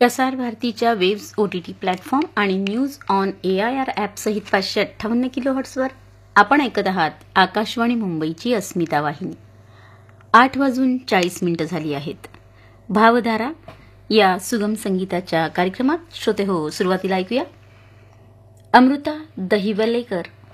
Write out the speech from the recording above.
प्रसार भारतीच्या waves OTT platform आणि न्यूज ऑन AIR ॲप सहित 558 किलोहर्ट्झवर आपण ऐकत आहात आकाशवाणी मुंबईची अस्मिता वाहिनी. 8:40 झाली आहेत. भावधारा या सुगम संगीताच्या कार्यक्रमात श्रोते हो, सुरुवातीला ऐकूया अमृता दहिवलेकर